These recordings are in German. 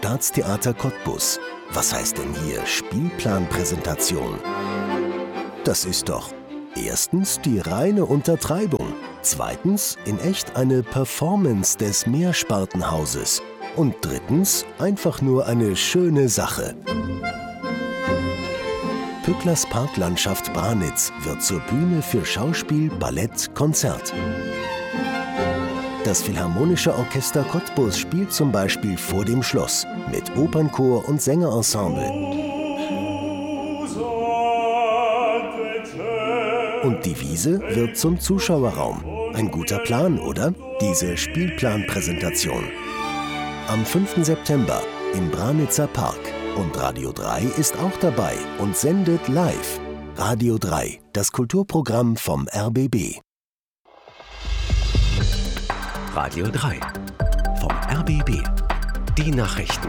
Staatstheater Cottbus. Was heißt denn hier Spielplanpräsentation? Das ist doch erstens die reine Untertreibung, zweitens in echt eine Performance des Mehrspartenhauses und drittens einfach nur eine schöne Sache. Pücklers Parklandschaft Branitz wird zur Bühne für Schauspiel, Ballett, Konzert. Das Philharmonische Orchester Cottbus spielt zum Beispiel vor dem Schloss mit Opernchor und Sängerensemble. Und die Wiese wird zum Zuschauerraum. Ein guter Plan, oder? Diese Spielplanpräsentation. Am 5. September im Branitzer Park. Und Radio 3 ist auch dabei und sendet live. Radio 3, das Kulturprogramm vom RBB. Radio 3 vom RBB. Die Nachrichten.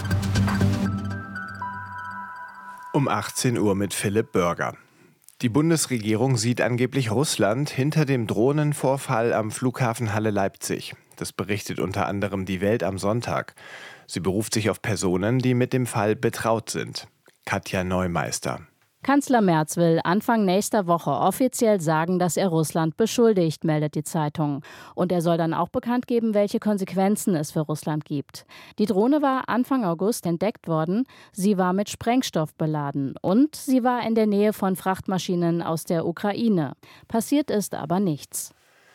Um 18 Uhr mit Philipp Börger. Die Bundesregierung sieht angeblich Russland hinter dem Drohnenvorfall am Flughafen Halle-Leipzig. Das berichtet unter anderem die Welt am Sonntag. Sie beruft sich auf Personen, die mit dem Fall betraut sind. Katja Neumeister. Kanzler Merz will Anfang nächster Woche offiziell sagen, dass er Russland beschuldigt, meldet die Zeitung. Und er soll dann auch bekannt geben, welche Konsequenzen es für Russland gibt. Die Drohne war Anfang August entdeckt worden. Sie war mit Sprengstoff beladen und sie war in der Nähe von Frachtmaschinen aus der Ukraine. Passiert ist aber nichts.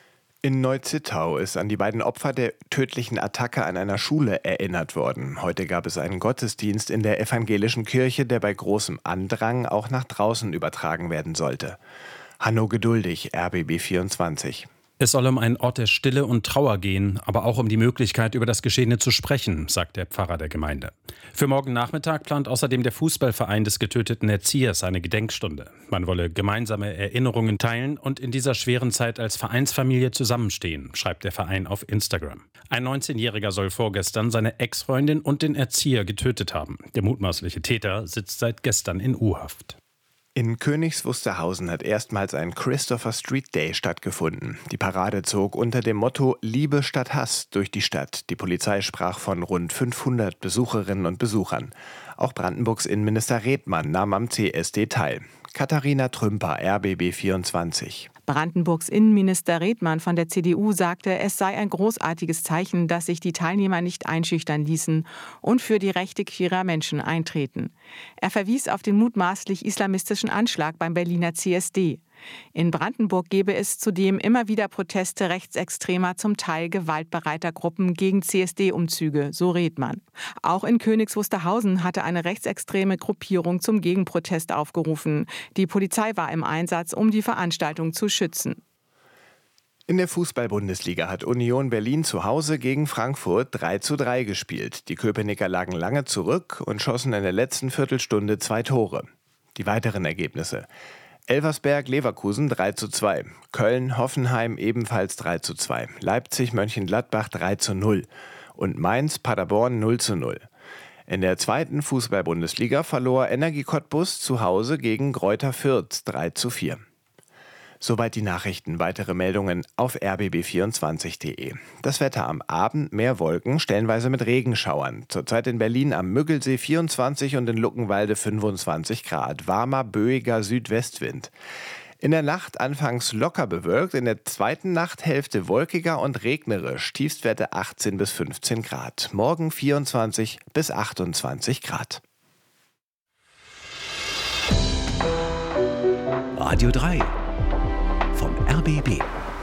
In Neuzittau ist an die beiden Opfer der tödlichen Attacke an einer Schule erinnert worden. Heute gab es einen Gottesdienst in der evangelischen Kirche, der bei großem Andrang auch nach draußen übertragen werden sollte. Hanno Geduldig, RBB 24. Es soll um einen Ort der Stille und Trauer gehen, aber auch um die Möglichkeit, über das Geschehene zu sprechen, sagt der Pfarrer der Gemeinde. Für morgen Nachmittag plant außerdem der Fußballverein des getöteten Erziehers eine Gedenkstunde. Man wolle gemeinsame Erinnerungen teilen und in dieser schweren Zeit als Vereinsfamilie zusammenstehen, schreibt der Verein auf Instagram. Ein 19-Jähriger soll vorgestern seine Ex-Freundin und den Erzieher getötet haben. Der mutmaßliche Täter sitzt seit gestern in U-Haft. In Königs Wusterhausen hat erstmals ein Christopher Street Day stattgefunden. Die Parade zog unter dem Motto Liebe statt Hass durch die Stadt. Die Polizei sprach von rund 500 Besucherinnen und Besuchern. Auch Brandenburgs Innenminister Redmann nahm am CSD teil. Katharina Trümper, RBB 24. Brandenburgs Innenminister Redmann von der CDU sagte, es sei ein großartiges Zeichen, dass sich die Teilnehmer nicht einschüchtern ließen und für die Rechte queerer Menschen eintreten. Er verwies auf den mutmaßlich islamistischen Anschlag beim Berliner CSD. In Brandenburg gebe es zudem immer wieder Proteste rechtsextremer, zum Teil gewaltbereiter Gruppen gegen CSD-Umzüge, so Redmann. Auch in Königs Wusterhausen hatte eine rechtsextreme Gruppierung zum Gegenprotest aufgerufen. Die Polizei war im Einsatz, um die Veranstaltung zu schützen. In der Fußball-Bundesliga hat Union Berlin zu Hause gegen Frankfurt 3:3 gespielt. Die Köpenicker lagen lange zurück und schossen in der letzten Viertelstunde 2 Tore. Die weiteren Ergebnisse: Elversberg-Leverkusen 3:2, Köln-Hoffenheim ebenfalls 3:2, Leipzig-Mönchengladbach 3:0 und Mainz-Paderborn 0:0. In der zweiten Fußball-Bundesliga verlor Energie Cottbus zu Hause gegen Greuther Fürth 3:4. Soweit die Nachrichten. Weitere Meldungen auf rbb24.de. Das Wetter: am Abend mehr Wolken, stellenweise mit Regenschauern. Zurzeit in Berlin am Müggelsee 24 und in Luckenwalde 25 Grad. Warmer, böiger Südwestwind. In der Nacht anfangs locker bewölkt, in der zweiten Nachthälfte wolkiger und regnerisch. Tiefstwerte 18 bis 15 Grad. Morgen 24 bis 28 Grad. Radio 3 vom RBB.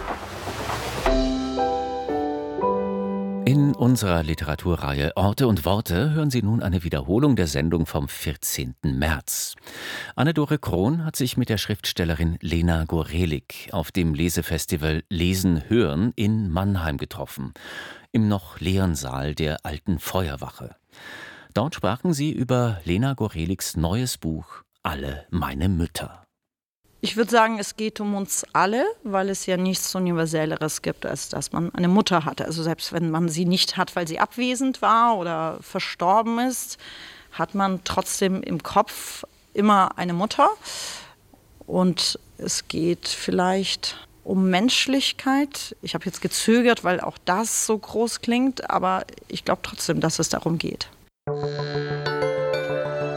In unserer Literaturreihe Orte und Worte hören Sie nun eine Wiederholung der Sendung vom 14. März. Anne-Dore Krohn hat sich mit der Schriftstellerin Lena Gorelik auf dem Lesefestival Lesen Hören in Mannheim getroffen, im noch leeren Saal der Alten Feuerwache. Dort sprachen sie über Lena Goreliks neues Buch Alle meine Mütter. Ich würde sagen, es geht um uns alle, weil es ja nichts Universelleres gibt, als dass man eine Mutter hat. Also selbst wenn man sie nicht hat, weil sie abwesend war oder verstorben ist, hat man trotzdem im Kopf immer eine Mutter. Und es geht vielleicht um Menschlichkeit. Ich habe jetzt gezögert, weil auch das so groß klingt, aber ich glaube trotzdem, dass es darum geht.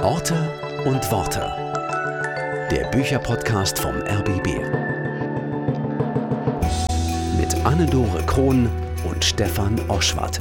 Orte und Worte. Der Bücherpodcast vom RBB. Mit Anne-Dore Krohn und Stefan Oschwart.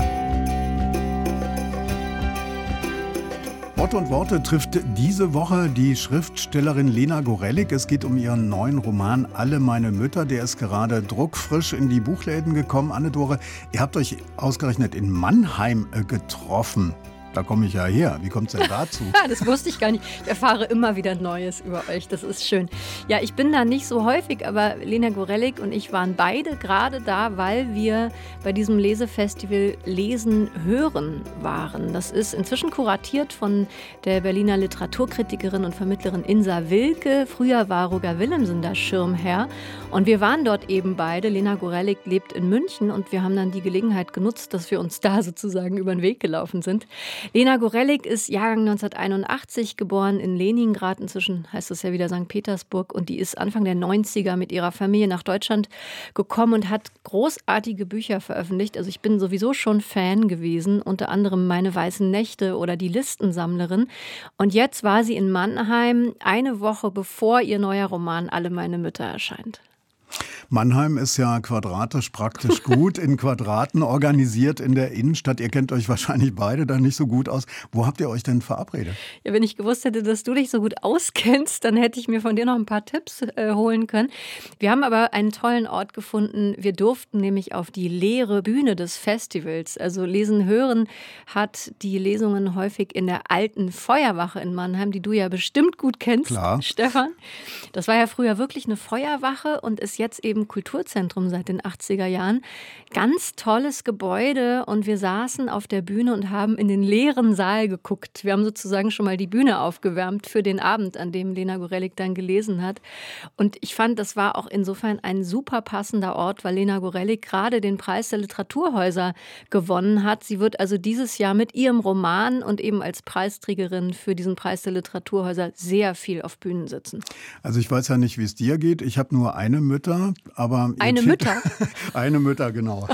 Orte und Worte trifft diese Woche die Schriftstellerin Lena Gorelick. Es geht um ihren neuen Roman Alle meine Mütter. Der ist gerade druckfrisch in die Buchläden gekommen. Anne-Dore, ihr habt euch ausgerechnet in Mannheim getroffen. Da komme ich ja her. Wie kommt es denn dazu? Das wusste ich gar nicht. Ich erfahre immer wieder Neues über euch. Das ist schön. Ja, ich bin da nicht so häufig, aber Lena Gorelick und ich waren beide gerade da, weil wir bei diesem Lesefestival Lesen hören waren. Das ist inzwischen kuratiert von der Berliner Literaturkritikerin und Vermittlerin Insa Wilke. Früher war Roger Willemsen der Schirmherr. Und wir waren dort eben beide. Lena Gorelick lebt in München und wir haben dann die Gelegenheit genutzt, dass wir uns da sozusagen über den Weg gelaufen sind. Lena Gorelick ist Jahrgang 1981, geboren in Leningrad, inzwischen heißt es ja wieder St. Petersburg, und die ist Anfang der 90er mit ihrer Familie nach Deutschland gekommen und hat großartige Bücher veröffentlicht. Also ich bin sowieso schon Fan gewesen, unter anderem Meine weißen Nächte oder Die Listensammlerin. Und jetzt war sie in Mannheim, eine Woche bevor ihr neuer Roman Alle meine Mütter erscheint. Mannheim ist ja quadratisch praktisch gut, in Quadraten organisiert in der Innenstadt. Ihr kennt euch wahrscheinlich beide da nicht so gut aus. Wo habt ihr euch denn verabredet? Ja, wenn ich gewusst hätte, dass du dich so gut auskennst, dann hätte ich mir von dir noch ein paar Tipps holen können. Wir haben aber einen tollen Ort gefunden. Wir durften nämlich auf die leere Bühne des Festivals. Also Lesen hören hat die Lesungen häufig in der alten Feuerwache in Mannheim, die du ja bestimmt gut kennst, Klar. Stefan. Das war ja früher wirklich eine Feuerwache und ist jetzt eben Kulturzentrum seit den 80er Jahren. Ganz tolles Gebäude und wir saßen auf der Bühne und haben in den leeren Saal geguckt. Wir haben sozusagen schon mal die Bühne aufgewärmt für den Abend, an dem Lena Gorelick dann gelesen hat. Und ich fand, das war auch insofern ein super passender Ort, weil Lena Gorelick gerade den Preis der Literaturhäuser gewonnen hat. Sie wird also dieses Jahr mit ihrem Roman und eben als Preisträgerin für diesen Preis der Literaturhäuser sehr viel auf Bühnen sitzen. Also ich weiß ja nicht, wie es dir geht. Ich habe nur eine Mutter. Aber eine Mutter? Eine Mutter, genau.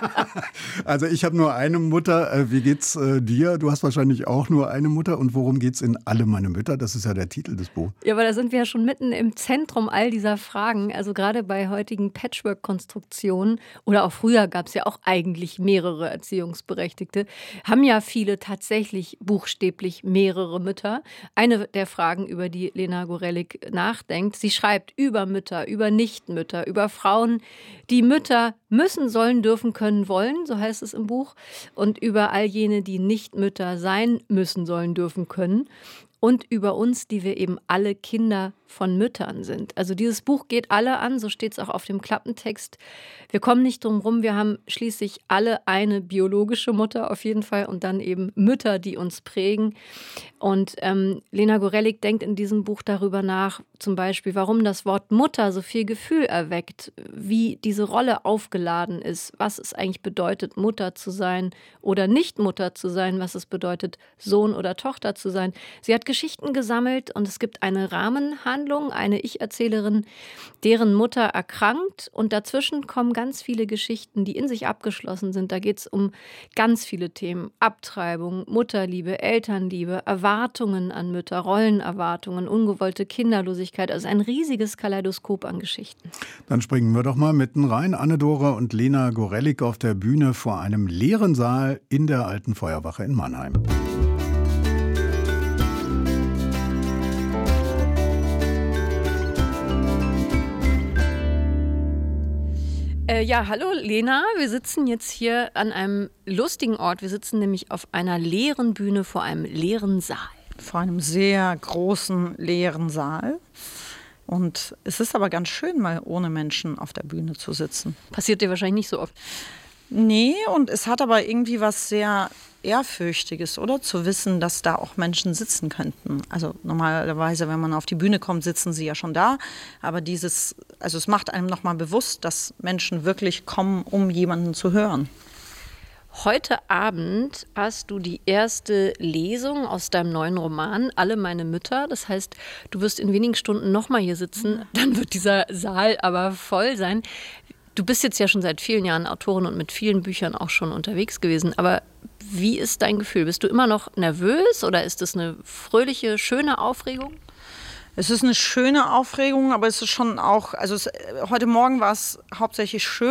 Also ich habe nur eine Mutter. Wie geht's dir? Du hast wahrscheinlich auch nur eine Mutter. Und worum geht's in Alle meine Mütter? Das ist ja der Titel des Buches. Ja, aber da sind wir ja schon mitten im Zentrum all dieser Fragen. Also gerade bei heutigen Patchwork-Konstruktionen oder auch früher gab es ja auch eigentlich mehrere Erziehungsberechtigte, haben ja viele tatsächlich buchstäblich mehrere Mütter. Eine der Fragen, über die Lena Gorelick nachdenkt, sie schreibt über Mütter, über Nichtmütter, über Frauen, die Mütter müssen, sollen, dürfen, können, wollen, so heißt es im Buch, und über all jene, die nicht Mütter sein müssen, sollen, dürfen, können. Und über uns, die wir eben alle Kinder von Müttern sind. Also dieses Buch geht alle an, so steht es auch auf dem Klappentext. Wir kommen nicht drum rum, wir haben schließlich alle eine biologische Mutter auf jeden Fall und dann eben Mütter, die uns prägen. Und Lena Gorelick denkt in diesem Buch darüber nach, zum Beispiel, warum das Wort Mutter so viel Gefühl erweckt, wie diese Rolle aufgeladen ist, was es eigentlich bedeutet, Mutter zu sein oder nicht Mutter zu sein, was es bedeutet, Sohn oder Tochter zu sein. Sie hat Geschichten gesammelt und es gibt eine Rahmenhandlung, eine Ich-Erzählerin, deren Mutter erkrankt und dazwischen kommen ganz viele Geschichten, die in sich abgeschlossen sind. Da geht es um ganz viele Themen. Abtreibung, Mutterliebe, Elternliebe, Erwartungen an Mütter, Rollenerwartungen, ungewollte Kinderlosigkeit. Also ein riesiges Kaleidoskop an Geschichten. Dann springen wir doch mal mitten rein. Anne-Dore und Lena Gorelick auf der Bühne vor einem leeren Saal in der alten Feuerwache in Mannheim. Ja, hallo Lena, wir sitzen jetzt hier an einem lustigen Ort. Wir sitzen nämlich auf einer leeren Bühne vor einem leeren Saal. Vor einem sehr großen, leeren Saal. Und es ist aber ganz schön, mal ohne Menschen auf der Bühne zu sitzen. Passiert dir wahrscheinlich nicht so oft. Nee, und es hat aber irgendwie was sehr Ehrfürchtiges, oder? Zu wissen, dass da auch Menschen sitzen könnten. Also normalerweise, wenn man auf die Bühne kommt, sitzen sie ja schon da. Aber es macht einem nochmal bewusst, dass Menschen wirklich kommen, um jemanden zu hören. Heute Abend hast du die erste Lesung aus deinem neuen Roman, Alle meine Mütter. Das heißt, du wirst in wenigen Stunden nochmal hier sitzen. Dann wird dieser Saal aber voll sein. Du bist jetzt ja schon seit vielen Jahren Autorin und mit vielen Büchern auch schon unterwegs gewesen. Aber wie ist dein Gefühl? Bist du immer noch nervös oder ist es eine fröhliche, schöne Aufregung? Es ist eine schöne Aufregung, aber es ist schon auch, heute Morgen war es hauptsächlich schön.